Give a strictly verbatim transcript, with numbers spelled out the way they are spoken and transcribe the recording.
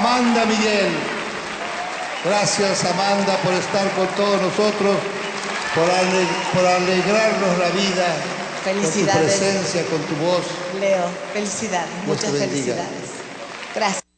Amanda Miguel. Gracias, Amanda, por estar con todos nosotros, por, ale por alegrarnos la vida. Felicidades. Con tu presencia, con tu voz. Leo, felicidades, Dios muchas te bendiga. felicidades. Gracias.